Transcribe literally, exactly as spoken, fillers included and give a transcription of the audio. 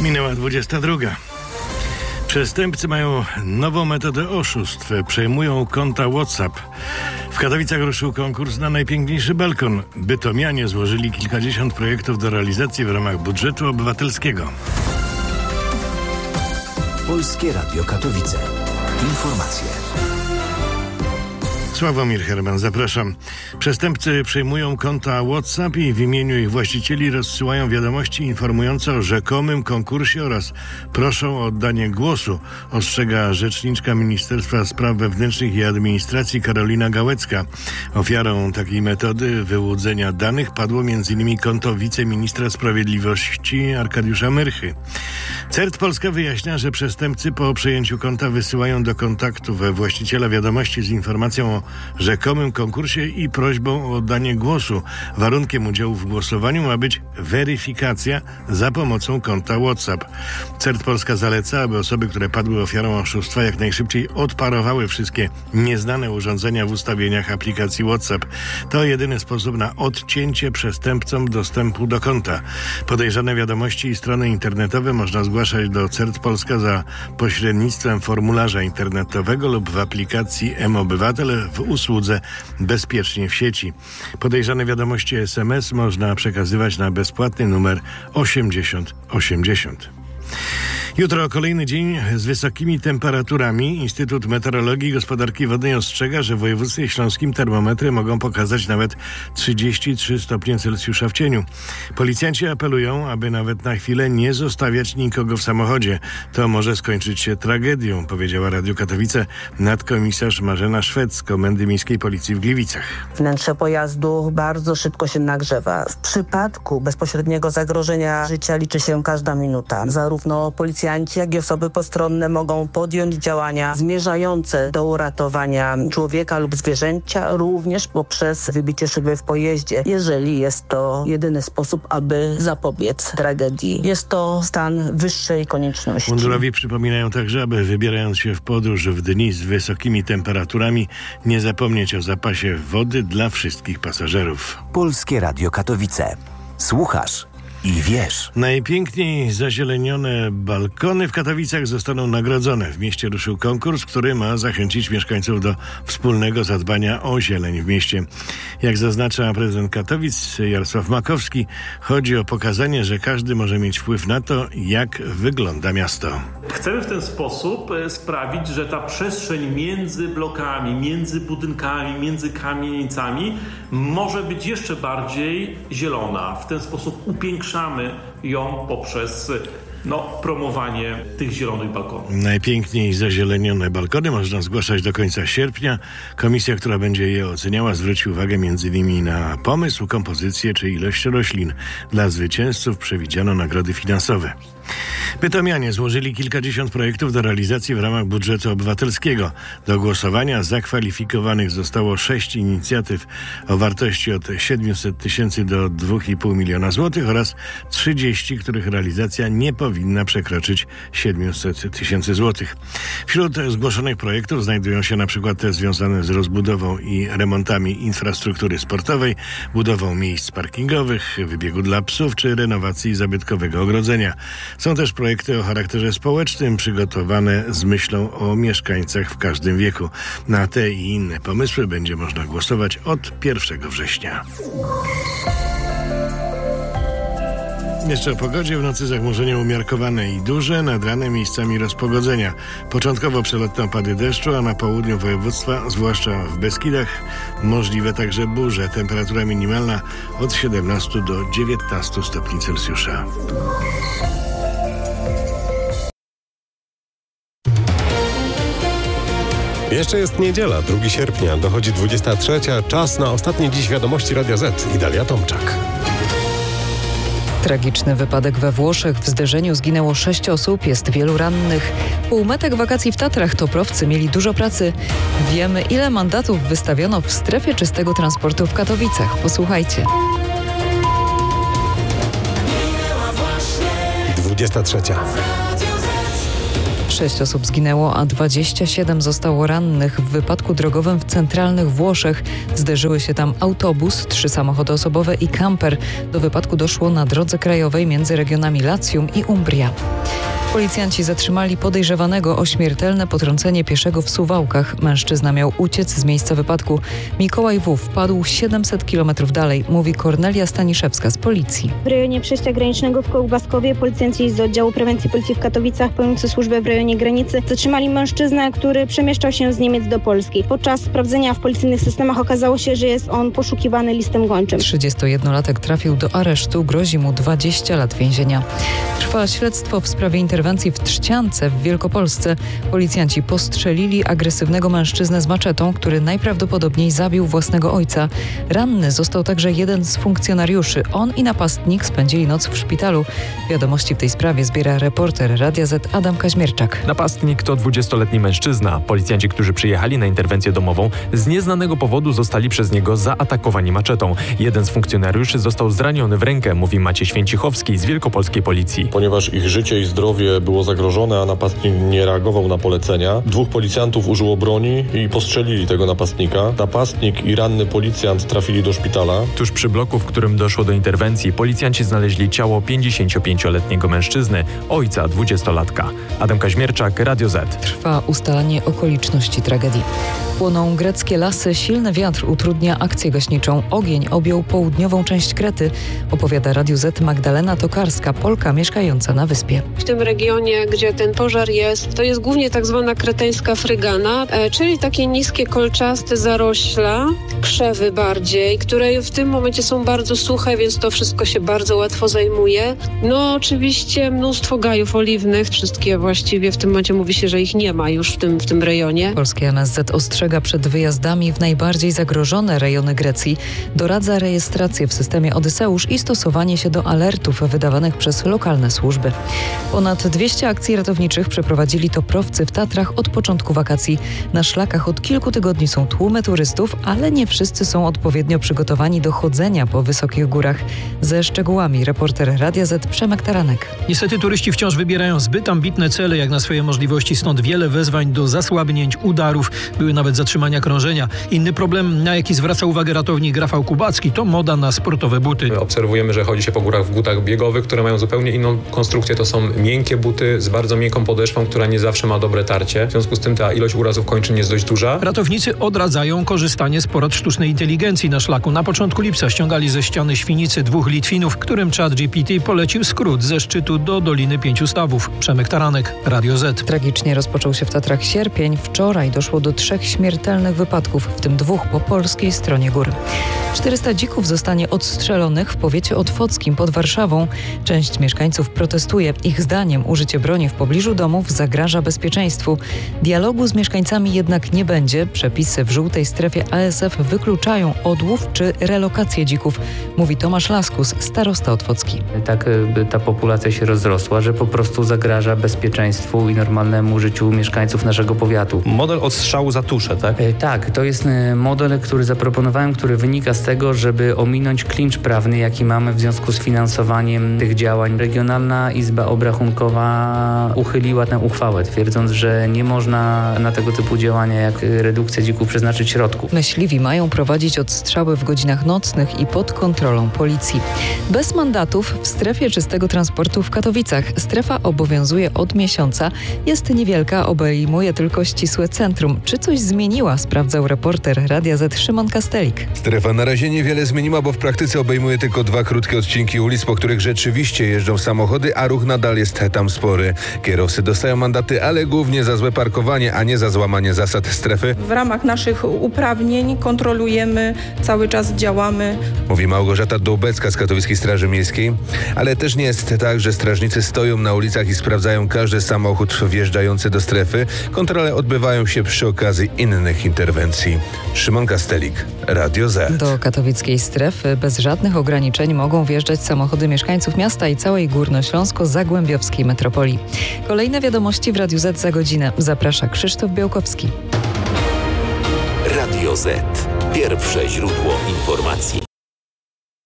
Minęła dwudziesta druga. Przestępcy mają nową metodę oszustw. Przejmują konta WhatsApp. W Katowicach ruszył konkurs na najpiękniejszy balkon. Bytomianie złożyli kilkadziesiąt projektów do realizacji w ramach budżetu obywatelskiego. Polskie Radio Katowice. Informacje. Sławomir Herman, zapraszam. Przestępcy przejmują konta WhatsApp i w imieniu ich właścicieli rozsyłają wiadomości informujące o rzekomym konkursie oraz proszą o oddanie głosu, ostrzega rzeczniczka Ministerstwa Spraw Wewnętrznych i Administracji Karolina Gałecka. Ofiarą takiej metody wyłudzenia danych padło m.in. konto wiceministra sprawiedliwości Arkadiusza Myrchy. CERT Polska wyjaśnia, że przestępcy po przejęciu konta wysyłają do kontaktów właściciela wiadomości z informacją o rzekomym konkursie i prośbą o oddanie głosu. Warunkiem udziału w głosowaniu ma być weryfikacja za pomocą konta WhatsApp. CERT Polska zaleca, aby osoby, które padły ofiarą oszustwa, jak najszybciej odparowały wszystkie nieznane urządzenia w ustawieniach aplikacji WhatsApp. To jedyny sposób na odcięcie przestępcom dostępu do konta. Podejrzane wiadomości i strony internetowe można zgłaszać do CERT Polska za pośrednictwem formularza internetowego lub w aplikacji mObywatel w usłudze Bezpiecznie w sieci. Podejrzane wiadomości S M S można przekazywać na bezpłatny numer osiemdziesiąt osiemdziesiąt. Jutro kolejny dzień z wysokimi temperaturami. Instytut Meteorologii i Gospodarki Wodnej ostrzega, że w województwie śląskim termometry mogą pokazać nawet trzydzieści trzy stopnie Celsjusza w cieniu. Policjanci apelują, aby nawet na chwilę nie zostawiać nikogo w samochodzie. To może skończyć się tragedią, powiedziała Radiu Katowice nadkomisarz Marzena Szwed z Komendy Miejskiej Policji w Gliwicach. Wnętrze pojazdu bardzo szybko się nagrzewa. W przypadku bezpośredniego zagrożenia życia liczy się każda minuta. Zarówno policjanci, jak i osoby postronne mogą podjąć działania zmierzające do uratowania człowieka lub zwierzęcia, również poprzez wybicie szyby w pojeździe, jeżeli jest to jedyny sposób, aby zapobiec tragedii. Jest to stan wyższej konieczności. Mundurowi przypominają także, aby wybierając się w podróż w dni z wysokimi temperaturami, nie zapomnieć o zapasie wody dla wszystkich pasażerów. Polskie Radio Katowice. Słuchasz i wiesz. Najpiękniej zazielenione balkony w Katowicach zostaną nagrodzone. W mieście ruszył konkurs, który ma zachęcić mieszkańców do wspólnego zadbania o zieleń w mieście. Jak zaznacza prezydent Katowic Jarosław Makowski, chodzi o pokazanie, że każdy może mieć wpływ na to, jak wygląda miasto. Chcemy w ten sposób sprawić, że ta przestrzeń między blokami, między budynkami, między kamienicami może być jeszcze bardziej zielona. W ten sposób upiększamy ją poprzez no, promowanie tych zielonych balkonów. Najpiękniej zazielenione balkony można zgłaszać do końca sierpnia. Komisja, która będzie je oceniała, zwróci uwagę m.in. na pomysł, kompozycję czy ilość roślin. Dla zwycięzców przewidziano nagrody finansowe. Bytomianie złożyli kilkadziesiąt projektów do realizacji w ramach budżetu obywatelskiego. Do głosowania zakwalifikowanych zostało sześć inicjatyw o wartości od siedemset tysięcy do dwa i pół miliona złotych oraz trzydzieści, których realizacja nie powinna przekroczyć siedemset tysięcy złotych. Wśród zgłoszonych projektów znajdują się na przykład te związane z rozbudową i remontami infrastruktury sportowej, budową miejsc parkingowych, wybiegu dla psów czy renowacji zabytkowego ogrodzenia. Są też projekty o charakterze społecznym przygotowane z myślą o mieszkańcach w każdym wieku. Na te i inne pomysły będzie można głosować od pierwszego września. Jeszcze o pogodzie. W nocy zachmurzenie umiarkowane i duże, nad ranem miejscami rozpogodzenia. Początkowo przelotne opady deszczu, a na południu województwa, zwłaszcza w Beskidach, możliwe także burze. Temperatura minimalna od siedemnastu do dziewiętnastu stopni Celsjusza. Jeszcze jest niedziela, drugiego sierpnia, dochodzi dwudziesta trzecia, czas na ostatnie dziś wiadomości Radia Z i Dalia Tomczak. Tragiczny wypadek we Włoszech. W zderzeniu zginęło sześć osób, jest wielu rannych. Półmetek wakacji w Tatrach toprowcy mieli dużo pracy. Wiemy, ile mandatów wystawiono w strefie czystego transportu w Katowicach. Posłuchajcie. dwudziesta trzecia. Sześć osób zginęło, a dwadzieścia siedem zostało rannych w wypadku drogowym w centralnych Włoszech. Zderzyły się tam autobus, trzy samochody osobowe i kamper. Do wypadku doszło na drodze krajowej między regionami Latium i Umbria. Policjanci zatrzymali podejrzewanego o śmiertelne potrącenie pieszego w Suwałkach. Mężczyzna miał uciec z miejsca wypadku. Mikołaj W. wpadł siedemset kilometrów dalej, mówi Kornelia Staniszewska z policji. W rejonie przejścia granicznego w Kołbaskowie policjanci z oddziału prewencji policji w Katowicach, pełniący służbę w rejonie granicy, zatrzymali mężczyznę, który przemieszczał się z Niemiec do Polski. Podczas sprawdzenia w policyjnych systemach okazało się, że jest on poszukiwany listem gończym. trzydziestojednolatek trafił do aresztu, grozi mu dwadzieścia lat więzienia. Trwa śledztwo w sprawie interwencji w Trzciance w Wielkopolsce. Policjanci postrzelili agresywnego mężczyznę z maczetą, który najprawdopodobniej zabił własnego ojca. Ranny został także jeden z funkcjonariuszy. On i napastnik spędzili noc w szpitalu. Wiadomości w tej sprawie zbiera reporter Radia Z Adam Kaźmierczak. Napastnik to dwudziestoletni mężczyzna. Policjanci, którzy przyjechali na interwencję domową, z nieznanego powodu zostali przez niego zaatakowani maczetą. Jeden z funkcjonariuszy został zraniony w rękę, mówi Maciej Święcichowski z wielkopolskiej policji. Ponieważ ich życie i zdrowie było zagrożone, a napastnik nie reagował na polecenia, dwóch policjantów użyło broni i postrzelili tego napastnika. Napastnik i ranny policjant trafili do szpitala. Tuż przy bloku, w którym doszło do interwencji, policjanci znaleźli ciało pięćdziesięciopięcioletniego mężczyzny, ojca dwudziestolatka. Adam Kaźmierczak, Radio Z. Trwa ustalanie okoliczności tragedii. Płoną greckie lasy, silny wiatr utrudnia akcję gaśniczą. Ogień objął południową część Krety, opowiada Radiu Z Magdalena Tokarska, Polka mieszkająca na wyspie. W tym regionie, gdzie ten pożar jest, to jest głównie tak zwana kreteńska frygana, e, czyli takie niskie, kolczaste zarośla, krzewy bardziej, które w tym momencie są bardzo suche, więc to wszystko się bardzo łatwo zajmuje. No oczywiście mnóstwo gajów oliwnych, wszystkie właściwie w tym momencie mówi się, że ich nie ma już w tym, w tym rejonie. Polskie M S Z ostrzega przed wyjazdami w najbardziej zagrożone rejony Grecji. Doradza rejestrację w systemie Odyseusz i stosowanie się do alertów wydawanych przez lokalne służby. Ponad dwieście akcji ratowniczych przeprowadzili toprowcy w Tatrach od początku wakacji. Na szlakach od kilku tygodni są tłumy turystów, ale nie wszyscy są odpowiednio przygotowani do chodzenia po wysokich górach. Ze szczegółami reporter Radia Z Przemek Taranek. Niestety turyści wciąż wybierają zbyt ambitne cele jak na swoje możliwości, stąd wiele wezwań do zasłabnięć, udarów, były nawet zatrzymania krążenia. Inny problem, na jaki zwraca uwagę ratownik Rafał Kubacki, to moda na sportowe buty. Obserwujemy, że chodzi się po górach w butach biegowych, które mają zupełnie inną konstrukcję. To są miękkie buty z bardzo miękką podeszwą, która nie zawsze ma dobre tarcie. W związku z tym ta ilość urazów kończyn jest dość duża. Ratownicy odradzają korzystanie z porad sztucznej inteligencji na szlaku. Na początku lipca ściągali ze ściany Świnicy dwóch Litwinów, którym ChatGPT polecił skrót ze szczytu do Doliny Pięciu Stawów. Przemek Taranek, Radio Z. Tragicznie rozpoczął się w Tatrach sierpień. Wczoraj doszło do trzech śmiertelnych wypadków, w tym dwóch po polskiej stronie gór. czterysta dzików zostanie odstrzelonych w powiecie otwockim pod Warszawą. Część mieszkańców protestuje. Ich zdaniem użycie broni w pobliżu domów zagraża bezpieczeństwu. Dialogu z mieszkańcami jednak nie będzie. Przepisy w żółtej strefie A S F wykluczają odłów czy relokację dzików, mówi Tomasz Laskus, starosta otwocki. Tak by ta populacja się rozrosła, że po prostu zagraża bezpieczeństwu i normalnemu życiu mieszkańców naszego powiatu. Model odstrzału za tuszę, tak? E, tak, to jest model, który zaproponowałem, który wynika z tego, żeby ominąć klincz prawny, jaki mamy w związku z finansowaniem tych działań. Regionalna Izba Obrachunkowa uchyliła tę uchwałę, twierdząc, że nie można na tego typu działania jak redukcja dzików przeznaczyć środków. Myśliwi mają prowadzić odstrzały w godzinach nocnych i pod kontrolą policji. Bez mandatów w strefie czystego transportu w Katowicach. Strefa obowiązuje od miesiąca. Jest niewielka, obejmuje tylko ścisłe centrum. Czy coś zmieniła? Sprawdzał reporter Radia Z Szymon Kastelik. Strefa na razie niewiele zmieniła, bo w praktyce obejmuje tylko dwa krótkie odcinki ulic, po których rzeczywiście jeżdżą samochody, a ruch nadal jest tam spory. Kierowcy dostają mandaty, ale głównie za złe parkowanie, a nie za złamanie zasad strefy. W ramach naszych uprawnień kontrolujemy, cały czas działamy. Mówi Małgorzata Dołbecka z Katowickiej Straży Miejskiej. Ale też nie jest tak, że strażnicy stoją na ulicach i sprawdzają każdy samochód wjeżdżający do strefy. Kontrole odbywają się przy okazji innych interwencji. Szymon Kastelik, Radio Z. Do katowickiej strefy bez żadnych ograniczeń mogą wjeżdżać samochody mieszkańców miasta i całej górnośląsko-zagłębiowskiej metropolii. Kolejne wiadomości w Radiu Z za godzinę. Zaprasza Krzysztof Białkowski. Radio Z. Pierwsze źródło informacji.